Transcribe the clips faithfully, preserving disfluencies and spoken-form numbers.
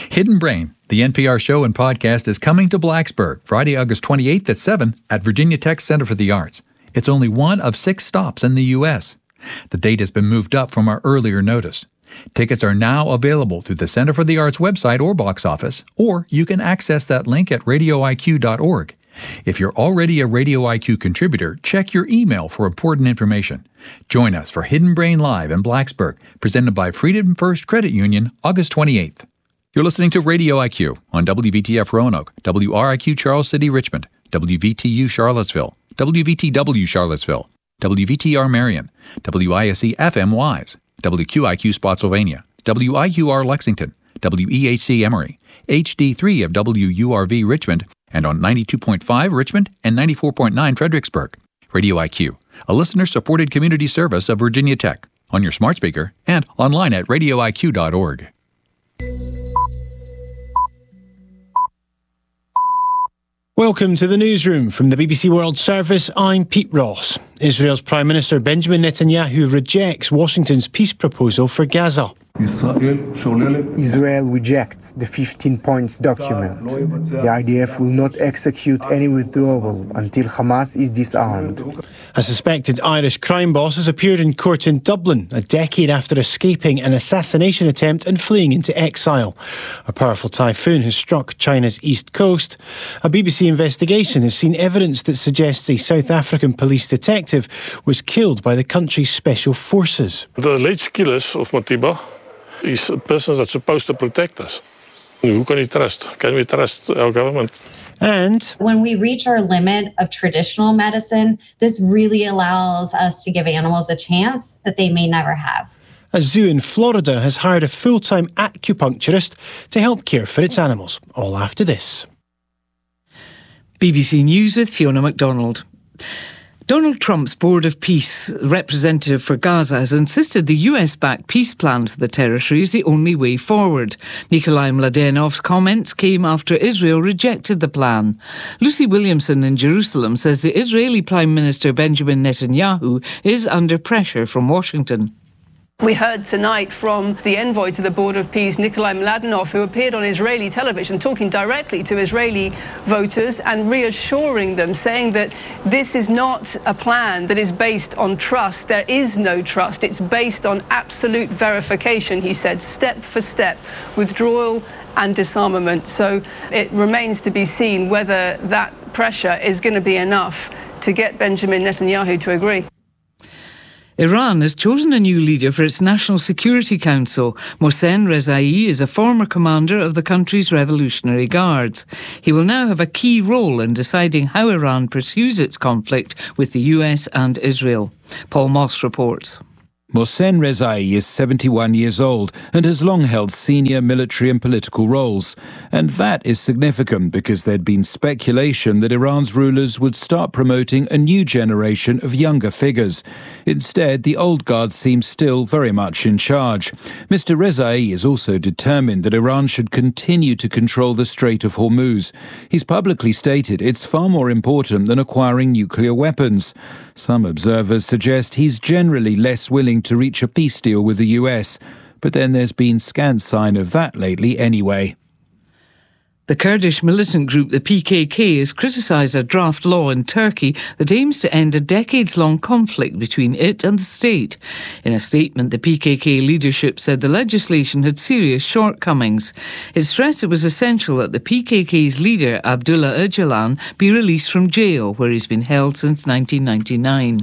Hidden Brain, the N P R show and podcast, is coming to Blacksburg Friday, August twenty-eighth at seven at Virginia Tech Center for the Arts. It's only one of six stops in the U S The date has been moved up from our earlier notice. Tickets are now available through the Center for the Arts website or box office, or you can access that link at radio I Q dot org. If you're already a Radio I Q contributor, check your email for important information. Join us for Hidden Brain Live in Blacksburg, presented by Freedom First Credit Union, August twenty-eighth. You're listening to Radio I Q on W V T F Roanoke, W R I Q Charles City Richmond, W V T U Charlottesville, W V T W Charlottesville, W V T R Marion, W I S E F M Wise, W Q I Q Spotsylvania, W I Q R Lexington, W E H C Emory, H D three of W U R V Richmond, and on ninety-two point five Richmond and ninety-four point nine Fredericksburg. Radio I Q, a listener-supported community service of Virginia Tech, on your smart speaker and online at radio I Q dot org. Welcome to the newsroom from the B B C World Service. I'm Pete Ross. Israel's Prime Minister Benjamin Netanyahu rejects Washington's peace proposal for Gaza. Israel rejects the fifteen points document. The I D F will not execute any withdrawal until Hamas is disarmed. A suspected Irish crime boss has appeared in court in Dublin a decade after escaping an assassination attempt and fleeing into exile. A powerful typhoon has struck China's east coast. A B B C investigation has seen evidence that suggests a South African police detective was killed by the country's special forces. The alleged killers of Matiba is a person that's supposed to protect us. Who can we trust? Can we trust our government? And when we reach our limit of traditional medicine, this really allows us to give animals a chance that they may never have. A zoo in Florida has hired a full-time acupuncturist to help care for its animals. All after this. B B C News with Fiona MacDonald. Donald Trump's Board of Peace representative for Gaza has insisted the U S-backed peace plan for the territory is the only way forward. Nikolai Mladenov's comments came after Israel rejected the plan. Lucy Williamson in Jerusalem says the Israeli Prime Minister Benjamin Netanyahu is under pressure from Washington. We heard tonight from the envoy to the Board of Peace, Nikolai Mladenov, who appeared on Israeli television talking directly to Israeli voters and reassuring them, saying that this is not a plan that is based on trust. There is no trust. It's based on absolute verification, he said, step for step, withdrawal and disarmament. So it remains to be seen whether that pressure is going to be enough to get Benjamin Netanyahu to agree. Iran has chosen a new leader for its National Security Council. Mohsen Rezai is a former commander of the country's Revolutionary Guards. He will now have a key role in deciding how Iran pursues its conflict with the U S and Israel. Paul Moss reports. Mohsen Rezai is seventy-one years old and has long held senior military and political roles. And that is significant because there'd been speculation that Iran's rulers would start promoting a new generation of younger figures. Instead, the old guard seems still very much in charge. Mister Rezai is also determined that Iran should continue to control the Strait of Hormuz. He's publicly stated it's far more important than acquiring nuclear weapons. Some observers suggest he's generally less willing to reach a peace deal with the U S, but then there's been scant sign of that lately anyway. The Kurdish militant group, the P K K, has criticised a draft law in Turkey that aims to end a decades-long conflict between it and the state. In a statement, the P K K leadership said the legislation had serious shortcomings. It stressed it was essential that the P K K's leader, Abdullah Öcalan, be released from jail, where he's been held since nineteen ninety-nine.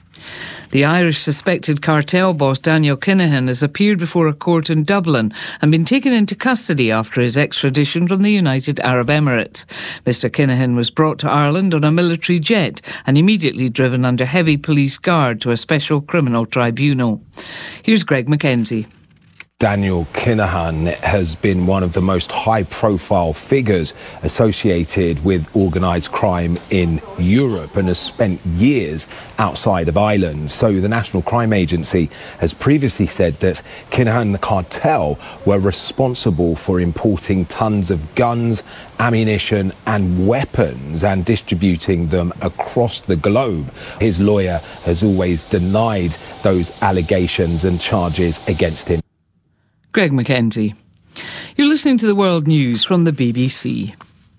The Irish suspected cartel boss Daniel Kinahan has appeared before a court in Dublin and been taken into custody after his extradition from the United Arab Emirates. Mister Kinahan was brought to Ireland on a military jet and immediately driven under heavy police guard to a special criminal tribunal. Here's Greg Mackenzie. Daniel Kinahan has been one of the most high-profile figures associated with organised crime in Europe and has spent years outside of Ireland. So the National Crime Agency has previously said that Kinahan and the cartel were responsible for importing tons of guns, ammunition and weapons and distributing them across the globe. His lawyer has always denied those allegations and charges against him. Greg Mackenzie. You're listening to the World News from the B B C.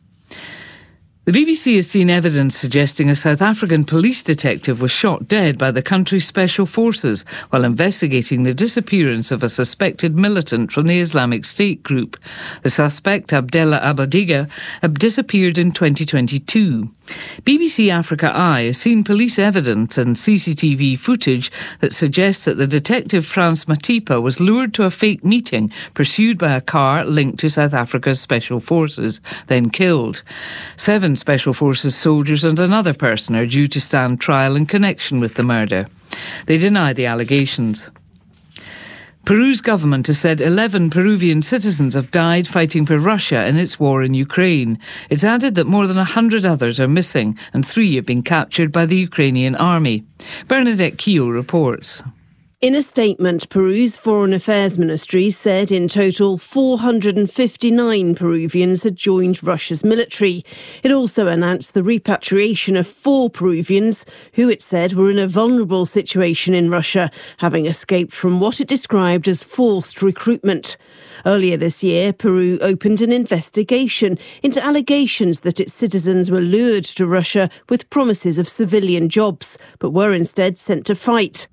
The B B C has seen evidence suggesting a South African police detective was shot dead by the country's special forces while investigating the disappearance of a suspected militant from the Islamic State group. The suspect, Abdella Abadiga, disappeared in twenty twenty-two. B B C Africa Eye has seen police evidence and C C T V footage that suggests that the detective Frans Matipa was lured to a fake meeting pursued by a car linked to South Africa's special forces, then killed. Seven Special Forces soldiers and another person are due to stand trial in connection with the murder. They deny the allegations. Peru's government has said eleven Peruvian citizens have died fighting for Russia in its war in Ukraine. It's added that more than one hundred others are missing and three have been captured by the Ukrainian army. Bernadette Keogh reports. In a statement, Peru's Foreign Affairs Ministry said in total four hundred fifty-nine Peruvians had joined Russia's military. It also announced the repatriation of four Peruvians who it said were in a vulnerable situation in Russia, having escaped from what it described as forced recruitment. Earlier this year, Peru opened an investigation into allegations that its citizens were lured to Russia with promises of civilian jobs, but were instead sent to fight.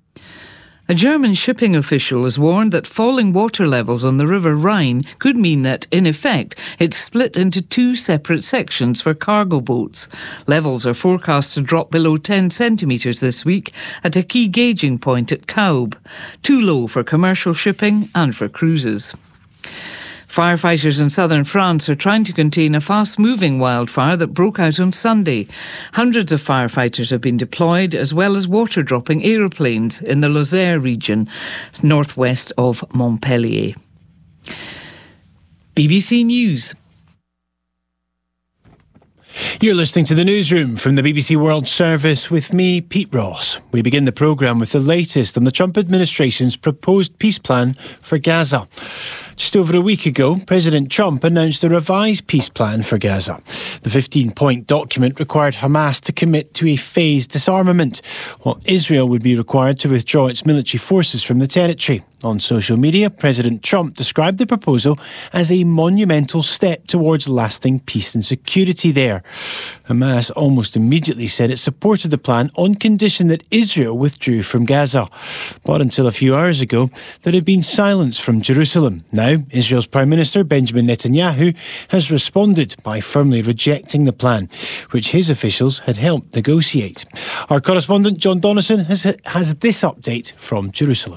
A German shipping official has warned that falling water levels on the River Rhine could mean that, in effect, it's split into two separate sections for cargo boats. Levels are forecast to drop below ten centimetres this week at a key gauging point at Kaub, too low for commercial shipping and for cruises. Firefighters in southern France are trying to contain a fast-moving wildfire that broke out on Sunday. Hundreds of firefighters have been deployed, as well as water-dropping aeroplanes in the Lozère region, northwest of Montpellier. B B C News. You're listening to the Newsroom from the B B C World Service with me, Pete Ross. We begin the programme with the latest on the Trump administration's proposed peace plan for Gaza. Just over a week ago, President Trump announced a revised peace plan for Gaza. The fifteen-point document required Hamas to commit to a phased disarmament, while Israel would be required to withdraw its military forces from the territory. On social media, President Trump described the proposal as a monumental step towards lasting peace and security there. Hamas almost immediately said it supported the plan on condition that Israel withdrew from Gaza. But until a few hours ago, there had been silence from Jerusalem. Now, Israel's Prime Minister Benjamin Netanyahu has responded by firmly rejecting the plan, which his officials had helped negotiate. Our correspondent John Donnison has, has this update from Jerusalem.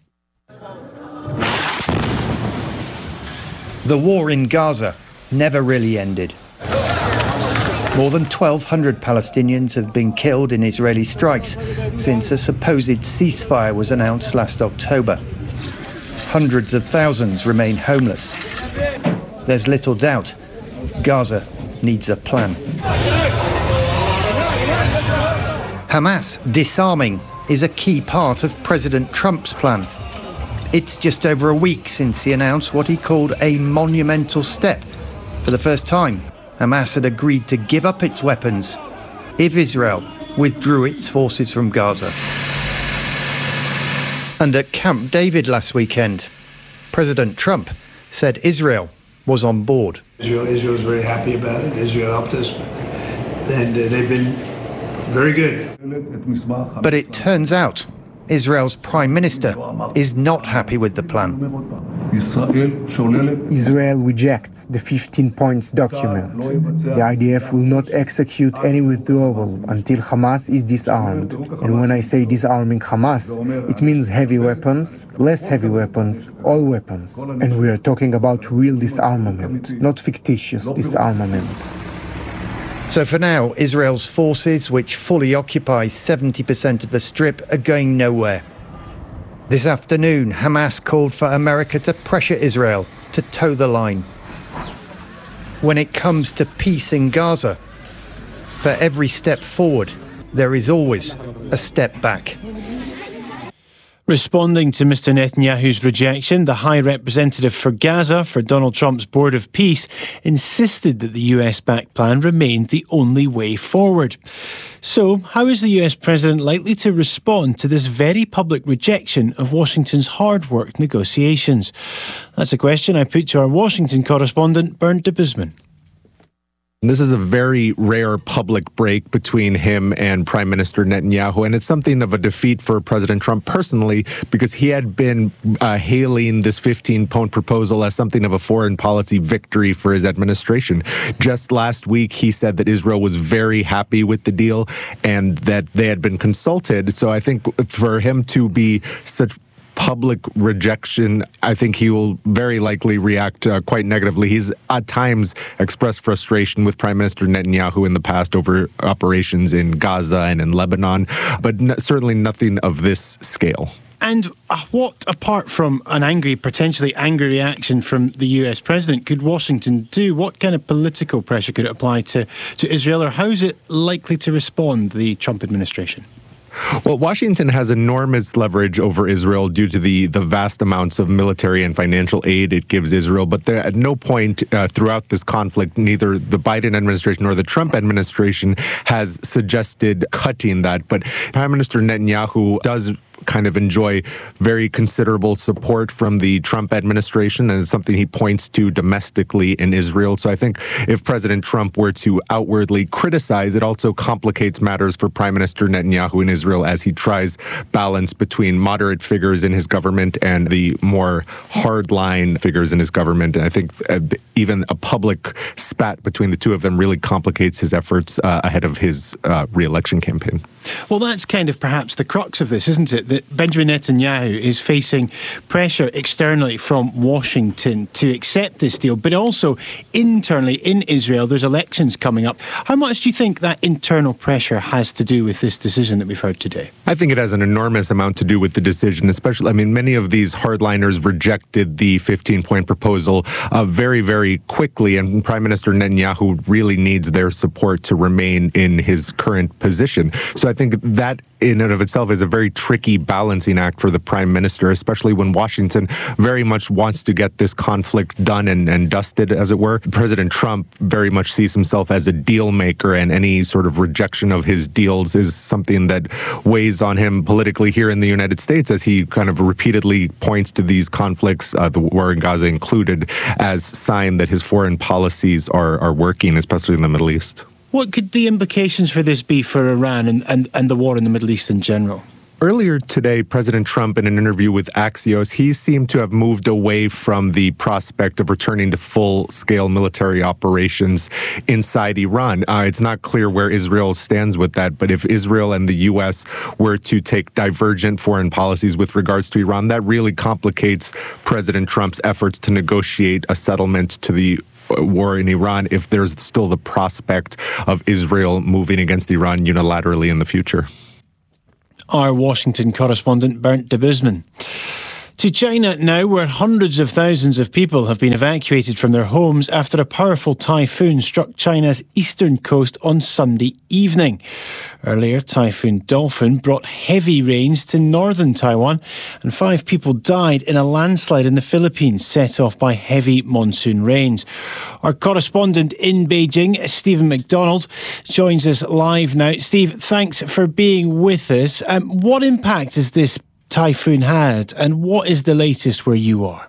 The war in Gaza never really ended. More than twelve hundred Palestinians have been killed in Israeli strikes since a supposed ceasefire was announced last October. Hundreds of thousands remain homeless. There's little doubt Gaza needs a plan. Hamas disarming is a key part of President Trump's plan. It's just over a week since he announced what he called a monumental step. For the first time, Hamas had agreed to give up its weapons if Israel withdrew its forces from Gaza. And at Camp David last weekend, President Trump said Israel was on board. Israel, Israel is very happy about it. Israel helped us, and uh, they've been very good. But it turns out Israel's Prime Minister is not happy with the plan. Israel rejects the fifteen points document. The I D F will not execute any withdrawal until Hamas is disarmed. And when I say disarming Hamas, it means heavy weapons, less heavy weapons, all weapons. And we are talking about real disarmament, not fictitious disarmament. So for now, Israel's forces, which fully occupy seventy percent of the Strip, are going nowhere. This afternoon, Hamas called for America to pressure Israel to toe the line. When it comes to peace in Gaza, for every step forward, there is always a step back. Responding to Mister Netanyahu's rejection, the High Representative for Gaza for Donald Trump's Board of Peace insisted that the U S-backed plan remained the only way forward. So, how is the U S President likely to respond to this very public rejection of Washington's hard-worked negotiations? That's a question I put to our Washington correspondent, Bernd de Busman. This is a very rare public break between him and Prime Minister Netanyahu, and it's something of a defeat for President Trump personally, because he had been uh, hailing this fifteen-point proposal as something of a foreign policy victory for his administration. Just last week, he said that Israel was very happy with the deal and that they had been consulted. So I think for him to be such public rejection, I think he will very likely react uh, quite negatively. He's at times expressed frustration with Prime Minister Netanyahu in the past over operations in Gaza and in Lebanon, but n- certainly nothing of this scale. And what, apart from an angry, potentially angry reaction from the U S president, could Washington do? What kind of political pressure could it apply to, to Israel, or how is it likely to respond, the Trump administration? Well, Washington has enormous leverage over Israel due to the, the vast amounts of military and financial aid it gives Israel. But there, at no point uh, throughout this conflict, neither the Biden administration nor the Trump administration has suggested cutting that. But Prime Minister Netanyahu does kind of enjoy very considerable support from the Trump administration, and it's something he points to domestically in Israel. So I think if President Trump were to outwardly criticize, it also complicates matters for Prime Minister Netanyahu in Israel as he tries balance between moderate figures in his government and the more hardline figures in his government. And I think uh, even a public spat between the two of them really complicates his efforts uh, ahead of his uh, re-election campaign. Well, that's kind of perhaps the crux of this, isn't it? That Benjamin Netanyahu is facing pressure externally from Washington to accept this deal, but also internally in Israel, there's elections coming up. How much do you think that internal pressure has to do with this decision that we've heard today? I think it has an enormous amount to do with the decision, especially, I mean, many of these hardliners rejected the fifteen-point proposal uh, very, very quickly, and Prime Minister Netanyahu really needs their support to remain in his current position. So I think that in and of itself is a very tricky balancing act for the Prime Minister, especially when Washington very much wants to get this conflict done and, and dusted, as it were. President Trump very much sees himself as a deal maker, and any sort of rejection of his deals is something that weighs on him politically here in the United States, as he kind of repeatedly points to these conflicts, uh, the war in Gaza included, as sign that his foreign policies are, are working, especially in the Middle East. What could the implications for this be for Iran and, and, and the war in the Middle East in general? Earlier today, President Trump, in an interview with Axios, he seemed to have moved away from the prospect of returning to full-scale military operations inside Iran. Uh, it's not clear where Israel stands with that, but if Israel and the U S were to take divergent foreign policies with regards to Iran, that really complicates President Trump's efforts to negotiate a settlement to the war in Iran if there's still the prospect of Israel moving against Iran unilaterally in the future. Our Washington correspondent, Bernd de Busman. To China now, where hundreds of thousands of people have been evacuated from their homes after a powerful typhoon struck China's eastern coast on Sunday evening. Earlier, Typhoon Dolphin brought heavy rains to northern Taiwan, and five people died in a landslide in the Philippines set off by heavy monsoon rains. Our correspondent in Beijing, Stephen McDonald, joins us live now. Steve, thanks for being with us. Um, what impact has this typhoon had, and what is the latest where you are?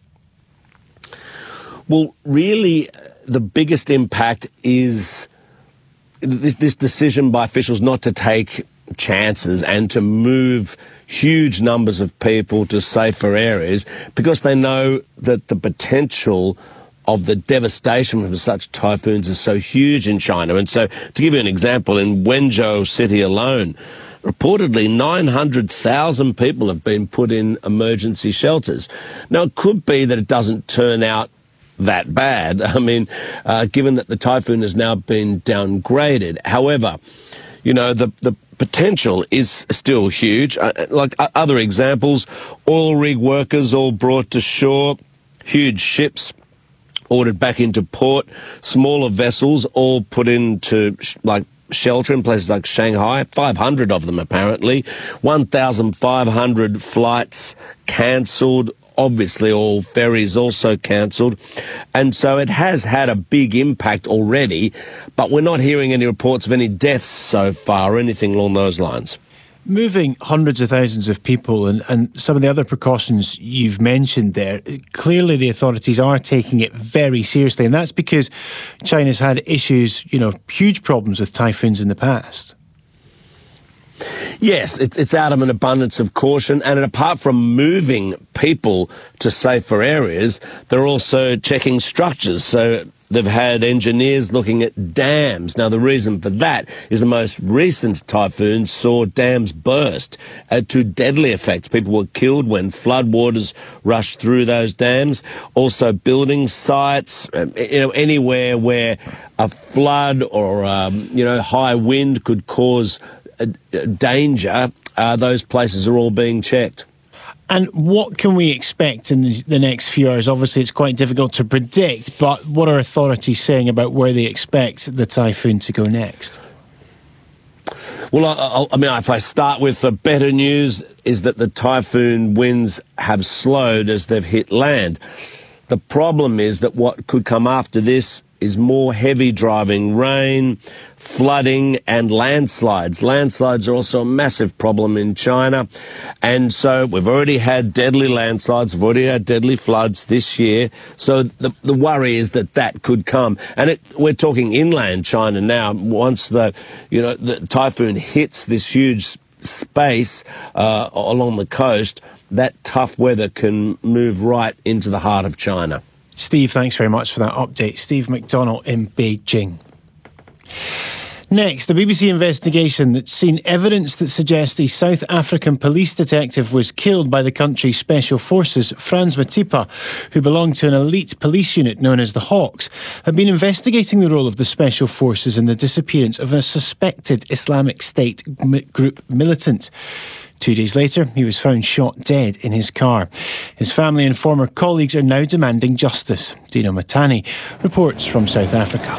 Well, really, the biggest impact is this, this decision by officials not to take chances and to move huge numbers of people to safer areas, because they know that the potential of the devastation from such typhoons is so huge in China. And so, to give you an example, in Wenzhou city alone, reportedly nine hundred thousand people have been put in emergency shelters. Now, it could be that it doesn't turn out that bad, I mean, uh, given that the typhoon has now been downgraded. However, you know, the, the potential is still huge. Uh, like uh, other examples, oil rig workers all brought to shore, huge ships ordered back into port, smaller vessels all put into, sh- like, shelter in places like Shanghai, five hundred of them apparently, one thousand five hundred flights cancelled, obviously all ferries also cancelled. And so it has had a big impact already, but we're not hearing any reports of any deaths so far or anything along those lines. Moving hundreds of thousands of people and, and some of the other precautions you've mentioned there, clearly the authorities are taking it very seriously. And that's because China's had issues, you know, huge problems with typhoons in the past. Yes, it's, it's out of an abundance of caution. And apart from moving people to safer areas, they're also checking structures. So they've had engineers looking at dams. Now, the reason for that is the most recent typhoon saw dams burst uh, to deadly effects. People were killed when floodwaters rushed through those dams. Also, building sites, uh, you know, anywhere where a flood or, um, you know, high wind could cause uh, danger, uh, those places are all being checked. And what can we expect in the next few hours? Obviously, it's quite difficult to predict, but what are authorities saying about where they expect the typhoon to go next? Well, I, I mean, if I start with the better news, is that the typhoon winds have slowed as they've hit land. The problem is that what could come after this is more heavy driving rain, flooding and landslides. Landslides are also a massive problem in China. And so we've already had deadly landslides, we've already had deadly floods this year. So the, the worry is that that could come. And it, we're talking inland China now. Once the, you know, the typhoon hits this huge space uh, along the coast, that tough weather can move right into the heart of China. Steve, thanks very much for that update. Steve McDonnell in Beijing. Next, a B B C investigation that's seen evidence that suggests a South African police detective was killed by the country's special forces. Frans Matipa, who belonged to an elite police unit known as the Hawks, had been investigating the role of the special forces in the disappearance of a suspected Islamic State group militant. Two days later, he was found shot dead in his car. His family and former colleagues are now demanding justice. Dino Matani reports from South Africa.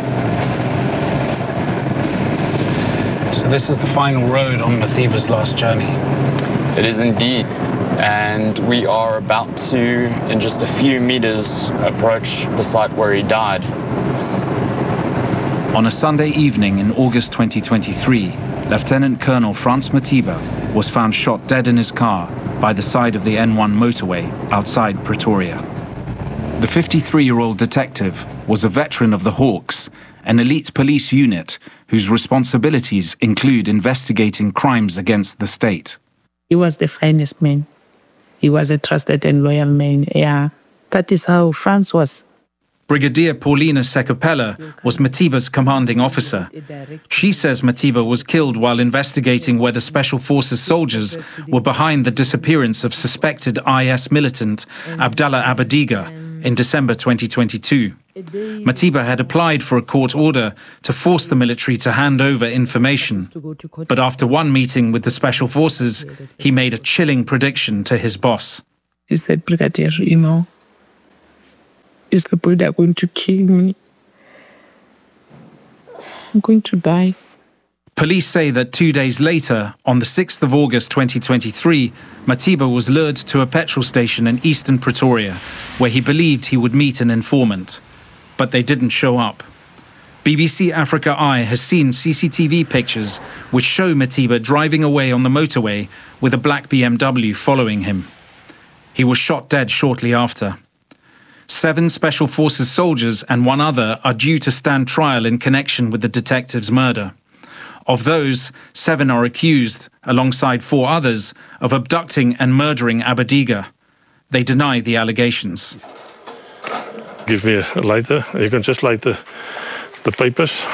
So this is the final road on Matiba's last journey. It is indeed. And we are about to, in just a few meters, approach the site where he died. On a Sunday evening in August twenty twenty-three, Lieutenant Colonel Frans Matiba was found shot dead in his car by the side of the N one motorway outside Pretoria. The fifty-three-year-old detective was a veteran of the Hawks, an elite police unit whose responsibilities include investigating crimes against the state. He was the finest man. He was a trusted and loyal man. Yeah, that is how Frans was. Brigadier Paulina Sekupela was Matiba's commanding officer. She says Matiba was killed while investigating whether Special Forces soldiers were behind the disappearance of suspected I S militant Abdallah Abadiga in December twenty twenty-two. Matiba had applied for a court order to force the military to hand over information. But after one meeting with the Special Forces, he made a chilling prediction to his boss. He said, Brigadier, you know, is the boy that going to kill me? I'm going to die. Police say that two days later, on the sixth of August twenty twenty-three, Matiba was lured to a petrol station in eastern Pretoria, where he believed he would meet an informant. But they didn't show up. B B C Africa Eye has seen C C T V pictures which show Matiba driving away on the motorway with a black B M W following him. He was shot dead shortly after. Seven Special Forces soldiers and one other are due to stand trial in connection with the detective's murder. Of those, seven are accused, alongside four others, of abducting and murdering Abadiga. They deny the allegations. Give me a lighter. You can just light the, the papers.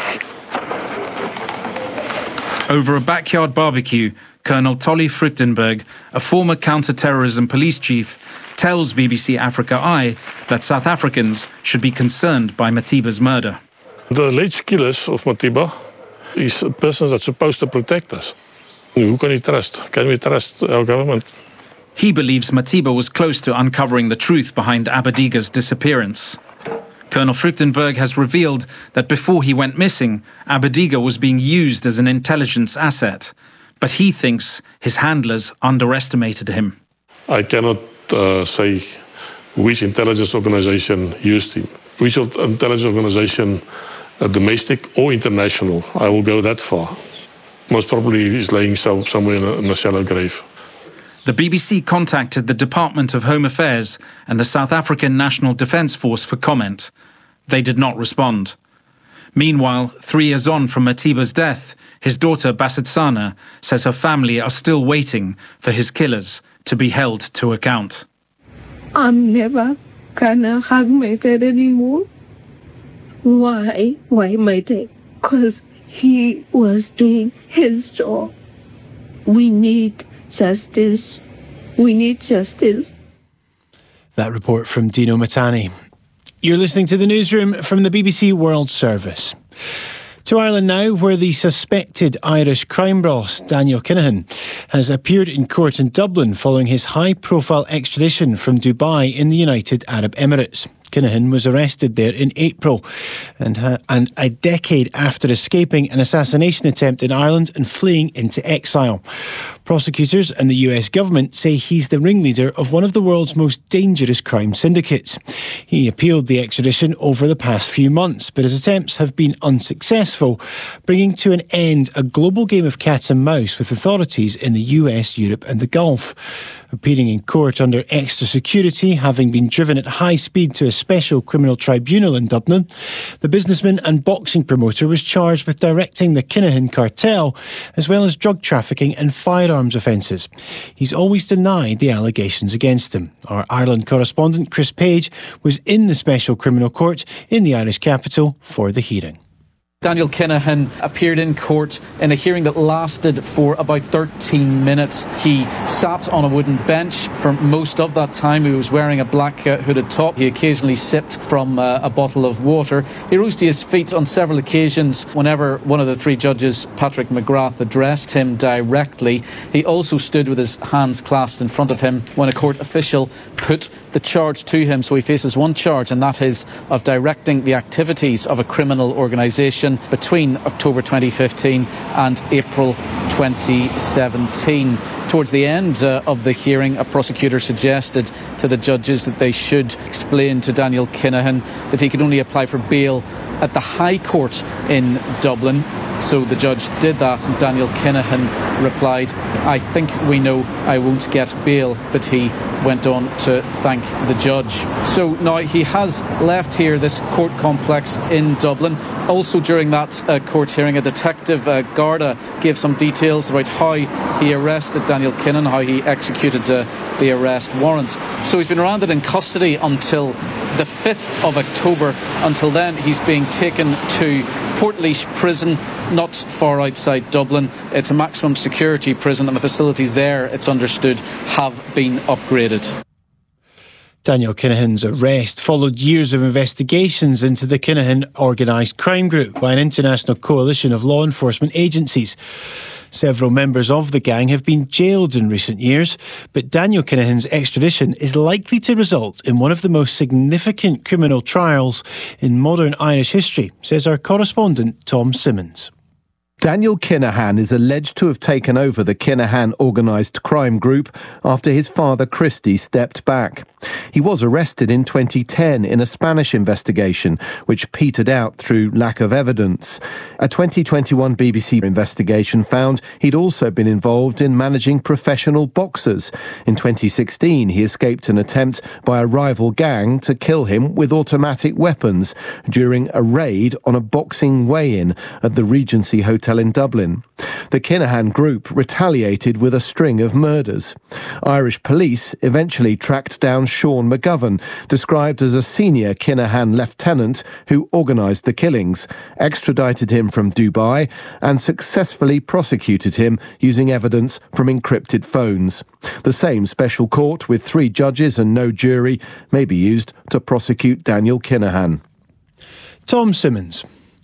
Over a backyard barbecue, Colonel Tolly Fruchtenberg, a former counter-terrorism police chief, tells B B C Africa Eye that South Africans should be concerned by Matiba's murder. The alleged killers of Matiba is a person that's supposed to protect us. Who can we trust? Can we trust our government? He believes Matiba was close to uncovering the truth behind Abadiga's disappearance. Colonel Fruchtenberg has revealed that before he went missing, Abediga was being used as an intelligence asset. But he thinks his handlers underestimated him. I cannot uh, say which intelligence organization used him. Which intelligence organization, uh, domestic or international, I will go that far. Most probably he's laying so, somewhere in a, in a shallow grave. The B B C contacted the Department of Home Affairs and the South African National Defence Force for comment. They did not respond. Meanwhile, three years on from Matiba's death, his daughter Basetsana says her family are still waiting for his killers to be held to account. I'm never gonna hug my dad anymore. Why? Why my dad? Because he was doing his job. We need justice. We need justice. That report from Dino Matani. You're listening to the newsroom from the B B C World Service. To Ireland now, where the suspected Irish crime boss, Daniel Kinahan, has appeared in court in Dublin following his high-profile extradition from Dubai in the United Arab Emirates. Kinahan was arrested there in April and, ha- and a decade after escaping an assassination attempt in Ireland and fleeing into exile. Prosecutors and the U S government say he's the ringleader of one of the world's most dangerous crime syndicates. He appealed the extradition over the past few months, but his attempts have been unsuccessful, bringing to an end a global game of cat and mouse with authorities in the U S, Europe and the Gulf. Appearing in court under extra security, having been driven at high speed to a special criminal tribunal in Dublin, the businessman and boxing promoter was charged with directing the Kinahan cartel, as well as drug trafficking and firearms offences. He's always denied the allegations against him. Our Ireland correspondent Chris Page was in the special criminal court in the Irish capital for the hearing. Daniel Kinahan appeared in court in a hearing that lasted for about thirteen minutes. He sat on a wooden bench for most of that time. He was wearing a black uh, hooded top. He occasionally sipped from uh, a bottle of water. He rose to his feet on several occasions whenever one of the three judges, Patrick McGrath, addressed him directly. He also stood with his hands clasped in front of him when a court official put the charge to him. So he faces one charge, and that is of directing the activities of a criminal organisation between October twenty fifteen and April twenty seventeen. Towards the end uh, of the hearing, a prosecutor suggested to the judges that they should explain to Daniel Kinahan that he could only apply for bail at the High Court in Dublin. So the judge did that, and Daniel Kinahan replied, "I think we know I won't get bail," but he went on to thank the judge. So now he has left here, this court complex in Dublin. Also during that uh, court hearing, a detective, uh, Garda, gave some details about how he arrested Daniel Kinahan, how he executed uh, the arrest warrant. So he's been remanded in custody until the fifth of October. Until then, he's being taken to Portlaoise Prison, not far outside Dublin. It's a maximum security prison, and the facilities there, it's understood, have been upgraded. Daniel Kinahan's arrest followed years of investigations into the Kinahan organised crime group by an international coalition of law enforcement agencies. Several members of the gang have been jailed in recent years, but Daniel Kinahan's extradition is likely to result in one of the most significant criminal trials in modern Irish history, says our correspondent Tom Simmons. Daniel Kinahan is alleged to have taken over the Kinahan organised crime group after his father Christy stepped back. He was arrested in twenty ten in a Spanish investigation, which petered out through lack of evidence. A twenty twenty-one B B C investigation found he'd also been involved in managing professional boxers. In twenty sixteen, he escaped an attempt by a rival gang to kill him with automatic weapons during a raid on a boxing weigh-in at the Regency Hotel in Dublin. The Kinahan group retaliated with a string of murders. Irish police eventually tracked down Sean McGovern, described as a senior Kinahan lieutenant who organised the killings, extradited him from Dubai and successfully prosecuted him using evidence from encrypted phones. The same special court with three judges and no jury may be used to prosecute Daniel Kinahan. Tom Simmons.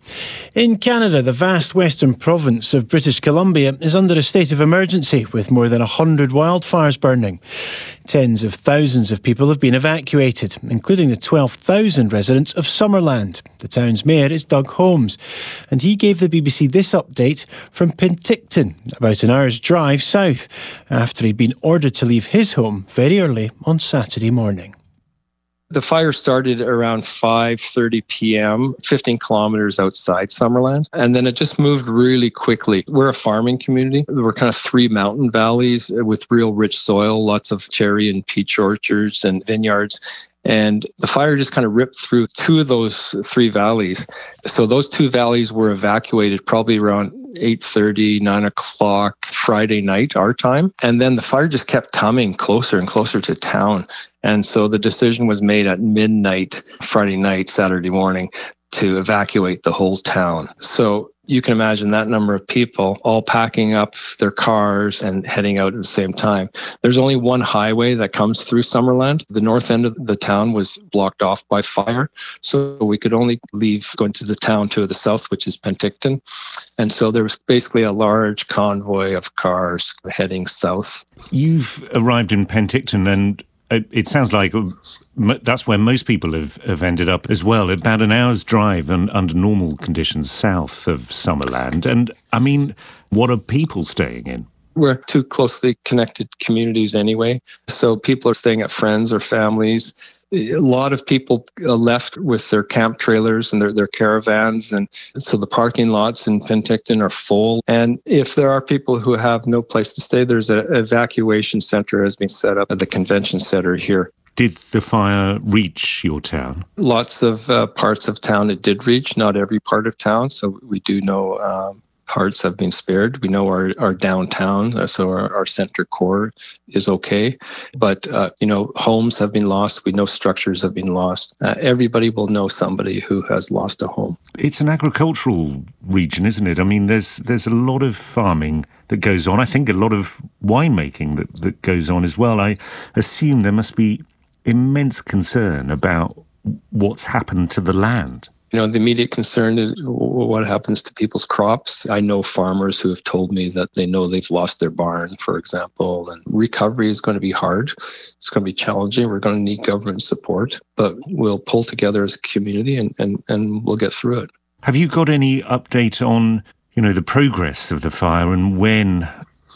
In Canada, the vast western province of British Columbia is under a state of emergency with more than one hundred wildfires burning. Tens of thousands of people have been evacuated, including the twelve thousand residents of Summerland. The town's mayor is Doug Holmes, and he gave the B B C this update from Penticton, about an hour's drive south, after he'd been ordered to leave his home very early on Saturday morning. The fire started around five thirty p.m., fifteen kilometres outside Summerland, and then it just moved really quickly. We're a farming community. There were kind of three mountain valleys with real rich soil, lots of cherry and peach orchards and vineyards. And the fire just kind of ripped through two of those three valleys. So those two valleys were evacuated probably around eight thirty, nine o'clock Friday night, our time. And then the fire just kept coming closer and closer to town. And so the decision was made at midnight, Friday night, Saturday morning, to evacuate the whole town. So you can imagine that number of people all packing up their cars and heading out at the same time. There's only one highway that comes through Summerland. The north end of the town was blocked off by fire. So we could only leave going to the town to the south, which is Penticton. And so there was basically a large convoy of cars heading south. You've arrived in Penticton, and it sounds like that's where most people have, have ended up as well, about an hour's drive and under normal conditions south of Summerland. And I mean, what are people staying in? We're two closely connected communities anyway. So people are staying at friends or families. A lot of people left with their camp trailers and their, their caravans. And so the parking lots in Penticton are full. And if there are people who have no place to stay, there's an evacuation center has been set up at the convention center here. Did the fire reach your town? Lots of uh, parts of town it did reach, not every part of town. So we do know um, parts have been spared. We know our, our downtown, so our, our center core is okay. But, uh, you know, homes have been lost. We know structures have been lost. Uh, everybody will know somebody who has lost a home. It's an agricultural region, isn't it? I mean, there's there's a lot of farming that goes on. I think a lot of winemaking that, that goes on as well. I assume there must be immense concern about what's happened to the land. You know, the immediate concern is what happens to people's crops. I know farmers who have told me that they know they've lost their barn, for example, and recovery is going to be hard. It's going to be challenging. We're going to need government support, but we'll pull together as a community and, and, and we'll get through it. Have you got any update on, you know, the progress of the fire and when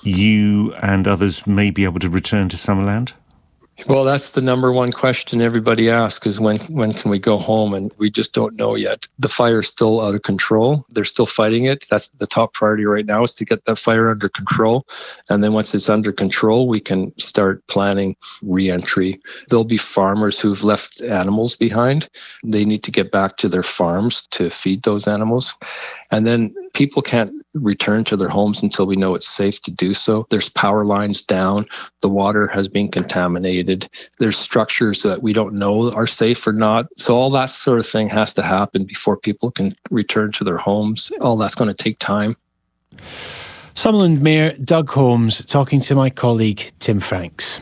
you and others may be able to return to Summerland? Well, that's the number one question everybody asks is when when can we go home? And we just don't know yet. The fire is still out of control. They're still fighting it. That's the top priority right now is to get that fire under control. And then once it's under control, we can start planning re-entry. There'll be farmers who've left animals behind. They need to get back to their farms to feed those animals. And then people can't return to their homes until we know it's safe to do so. There's power lines down. The water has been contaminated. There's structures that we don't know are safe or not. So all that sort of thing has to happen before people can return to their homes. All that's going to take time. Summerland Mayor Doug Holmes talking to my colleague Tim Franks.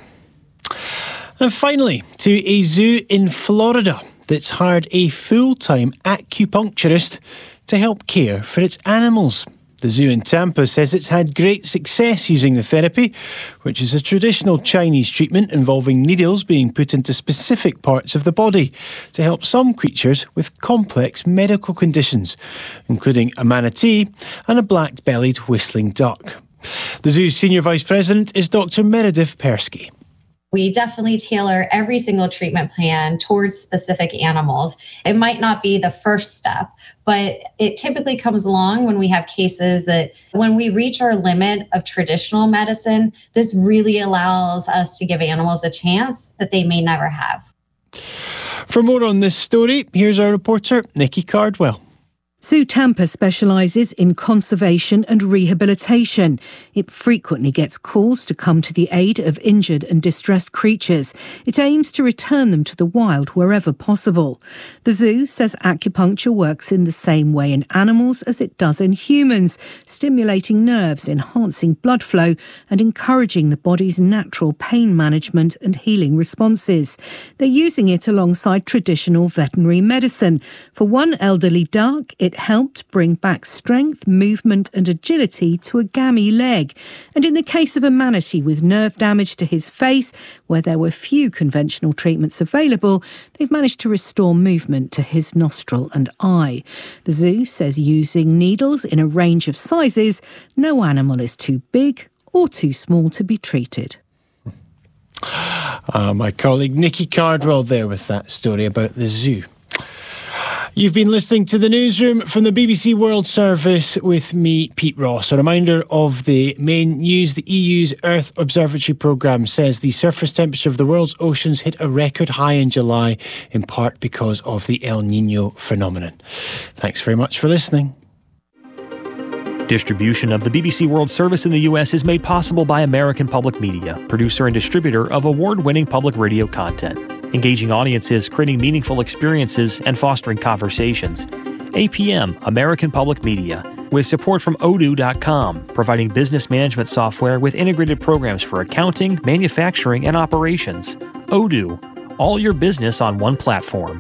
And finally, to a zoo in Florida that's hired a full-time acupuncturist to help care for its animals. The zoo in Tampa says it's had great success using the therapy, which is a traditional Chinese treatment involving needles being put into specific parts of the body to help some creatures with complex medical conditions, including a manatee and a black-bellied whistling duck. The zoo's senior vice president is Doctor Meredith Persky. We definitely tailor every single treatment plan towards specific animals. It might not be the first step, but it typically comes along when we have cases that when we reach our limit of traditional medicine, this really allows us to give animals a chance that they may never have. For more on this story, here's our reporter, Nikki Cardwell. Zoo Tampa specialises in conservation and rehabilitation. It frequently gets calls to come to the aid of injured and distressed creatures. It aims to return them to the wild wherever possible. The zoo says acupuncture works in the same way in animals as it does in humans, stimulating nerves, enhancing blood flow and encouraging the body's natural pain management and healing responses. They're using it alongside traditional veterinary medicine. For one elderly duck, it It helped bring back strength, movement and agility to a gammy leg. And in the case of a manatee with nerve damage to his face, where there were few conventional treatments available, they've managed to restore movement to his nostril and eye. The zoo says using needles in a range of sizes, no animal is too big or too small to be treated. Uh, my colleague Nikki Cardwell there with that story about the zoo. You've been listening to the Newsroom from the B B C World Service with me, Pete Ross. A reminder of the main news. The E U's Earth Observatory programme says the surface temperature of the world's oceans hit a record high in July, in part because of the El Niño phenomenon. Thanks very much for listening. Distribution of the B B C World Service in the U S is made possible by American Public Media, producer and distributor of award-winning public radio content, engaging audiences, creating meaningful experiences, and fostering conversations. A P M, American Public Media, with support from odoo dot com, providing business management software with integrated programs for accounting, manufacturing, and operations. Odoo, all your business on one platform.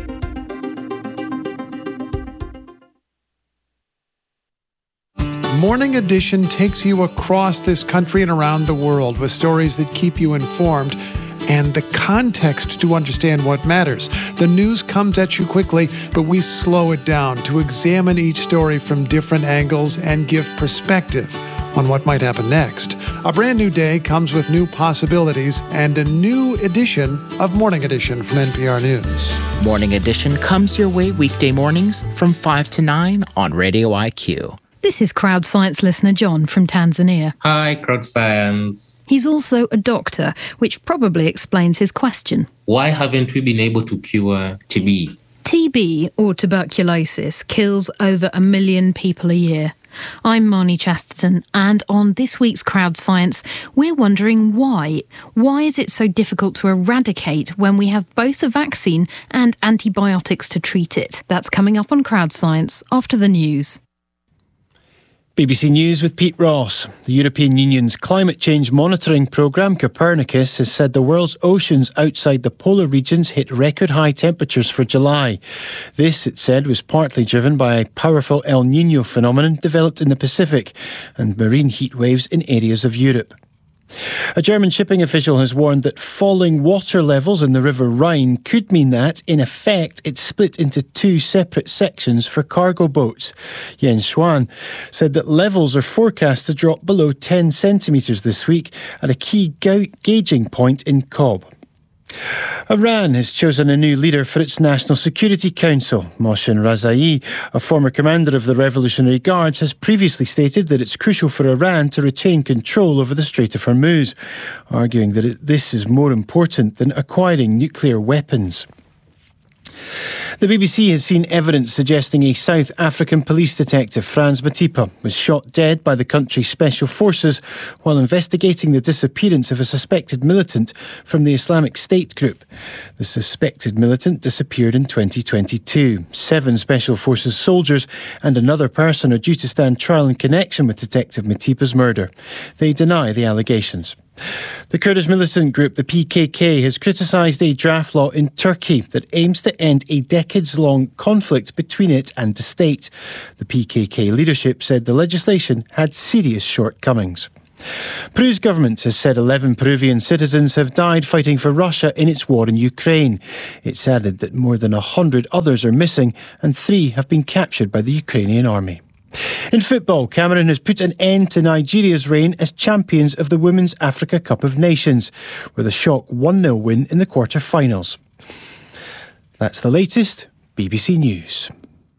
Morning Edition takes you across this country and around the world with stories that keep you informed and the context to understand what matters. The news comes at you quickly, but we slow it down to examine each story from different angles and give perspective on what might happen next. A brand new day comes with new possibilities and a new edition of Morning Edition from N P R News. Morning Edition comes your way weekday mornings from five to nine on Radio I Q. This is Crowd Science listener John from Tanzania. Hi, Crowd Science. He's also a doctor, which probably explains his question. Why haven't we been able to cure T B? T B, or tuberculosis, kills over a million people a year. I'm Marnie Chasterton, and on this week's Crowd Science, we're wondering why. Why is it so difficult to eradicate when we have both a vaccine and antibiotics to treat it? That's coming up on Crowd Science after the news. B B C News with Pete Ross. The European Union's climate change monitoring programme, Copernicus, has said the world's oceans outside the polar regions hit record high temperatures for July. This, it said, was partly driven by a powerful El Niño phenomenon developed in the Pacific and marine heat waves in areas of Europe. A German shipping official has warned that falling water levels in the River Rhine could mean that, in effect, it's split into two separate sections for cargo boats. Jens Schwan said that levels are forecast to drop below ten centimetres this week at a key ga- gauging point in Cobb. Iran has chosen a new leader for its National Security Council. Mohsen Razai, a former commander of the Revolutionary Guards, has previously stated that it's crucial for Iran to retain control over the Strait of Hormuz, arguing that it, this is more important than acquiring nuclear weapons. The B B C has seen evidence suggesting a South African police detective, Frans Matipa, was shot dead by the country's special forces while investigating the disappearance of a suspected militant from the Islamic State group. The suspected militant disappeared in twenty twenty-two. Seven special forces soldiers and another person are due to stand trial in connection with Detective Matipa's murder. They deny the allegations. The Kurdish militant group, the P K K, has criticised a draft law in Turkey that aims to end a decades-long conflict between it and the state. The P K K leadership said the legislation had serious shortcomings. Peru's government has said eleven Peruvian citizens have died fighting for Russia in its war in Ukraine. It's added that more than one hundred others are missing and three have been captured by the Ukrainian army. In football, Cameroon has put an end to Nigeria's reign as champions of the Women's Africa Cup of Nations, with a shock one nil win in the quarter-finals. That's the latest B B C News.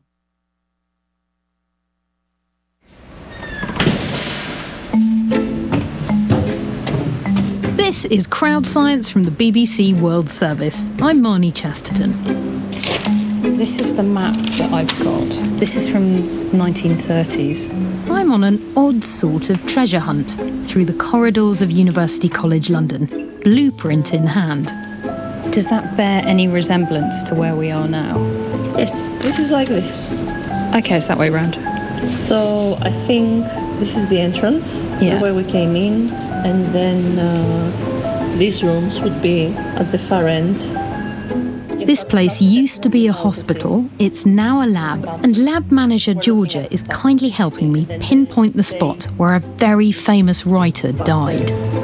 This is Crowd Science from the B B C World Service. I'm Marnie Chasterton. This is the map that I've got. This is from nineteen thirties. I'm on an odd sort of treasure hunt through the corridors of University College London, blueprint in hand. Does that bear any resemblance to where we are now? Yes, this is like this. Okay, it's that way round. So I think this is the entrance, yeah. the way we came in, and then uh, these rooms would be at the far end. This place used to be a hospital, it's now a lab, and lab manager Georgia is kindly helping me pinpoint the spot where a very famous writer died.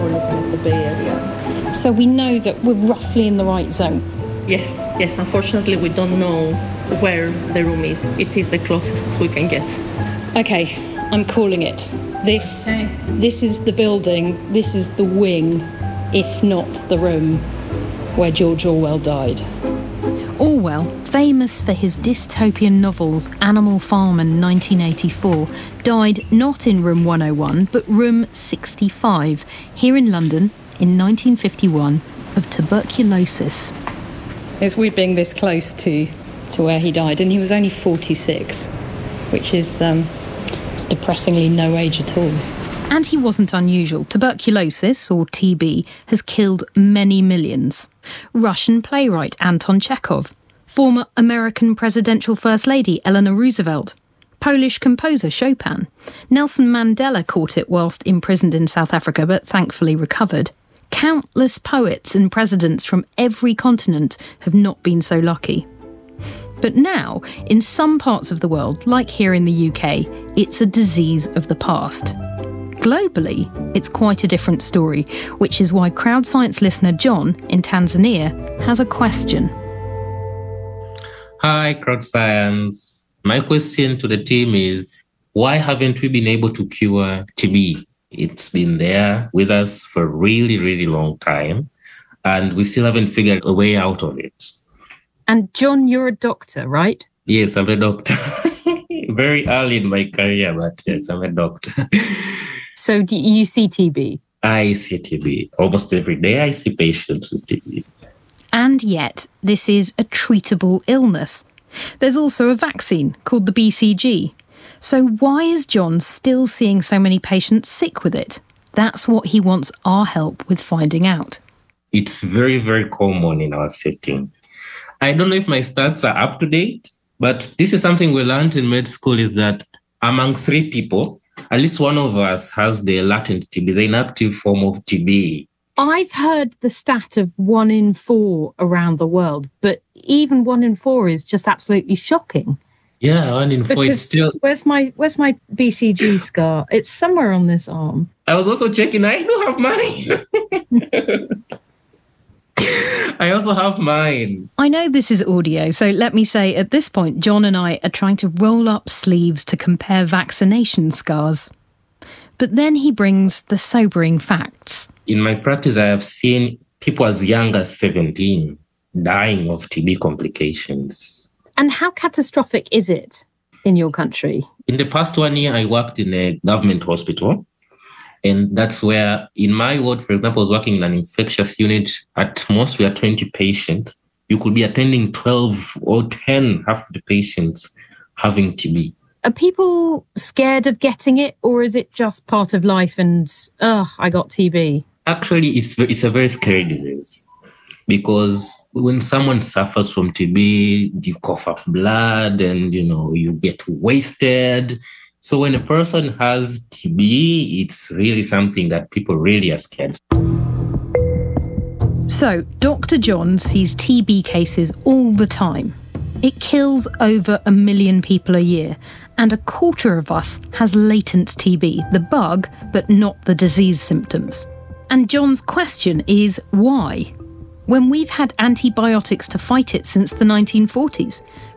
So we know that we're roughly in the right zone? Yes, yes. Unfortunately, we don't know where the room is. It is the closest we can get. Okay, I'm calling it. This, okay. This is the building, this is the wing, if not the room, where George Orwell died. Orwell, famous for his dystopian novels Animal Farm and nineteen eighty-four, died not in room one oh one, but room sixty-five, here in London in nineteen fifty-one, of tuberculosis. It's weird being this close to, to where he died, and he was only forty-six, which is um, it's depressingly no age at all. And he wasn't unusual. Tuberculosis, or T B, has killed many millions. Russian playwright Anton Chekhov, former American presidential First Lady Eleanor Roosevelt, Polish composer Chopin. Nelson Mandela caught it whilst imprisoned in South Africa, but thankfully recovered. Countless poets and presidents from every continent have not been so lucky. But now, in some parts of the world, like here in the U K, it's a disease of the past. Globally, it's quite a different story, which is why CrowdScience listener John in Tanzania has a question. Hi, CrowdScience. My question to the team is, why haven't we been able to cure T B? It's been there with us for a really, really long time, and we still haven't figured a way out of it. And John, you're a doctor, right? Yes, I'm a doctor. Very early in my career, but yes, I'm a doctor. So do you see T B? I see T B. Almost every day I see patients with T B. And yet, this is a treatable illness. There's also a vaccine called the B C G. So why is John still seeing so many patients sick with it? That's what he wants our help with finding out. It's very, very common in our setting. I don't know if my stats are up to date, but this is something we learned in med school, is that among three people, at least one of us has the latent T B, the inactive form of T B. I've heard the stat of one in four around the world, but even one in four is just absolutely shocking. Yeah, one in four is still... Where's my, where's my B C G scar? It's somewhere on this arm. I was also checking, I do have mine. I also have mine. I know this is audio, so let me say at this point, John and I are trying to roll up sleeves to compare vaccination scars. But then he brings the sobering facts. In my practice, I have seen people as young as seventeen dying of T B complications. And how catastrophic is it in your country? In the past one year, I worked in a government hospital. And that's where, in my ward, for example, I was working in an infectious unit. At most, we are twenty patients. You could be attending twelve or ten, half of the patients having T B. Are people scared of getting it, or is it just part of life and, oh, I got T B? Actually, it's, it's a very scary disease, because when someone suffers from T B, you cough up blood and, you know, you get wasted. So when a person has T B, it's really something that people really are scared. So Doctor John sees T B cases all the time. It kills over a million people a year, and a quarter of us has latent T B, the bug, but not the disease symptoms. And John's question is why? When we've had antibiotics to fight it since the nineteen forties,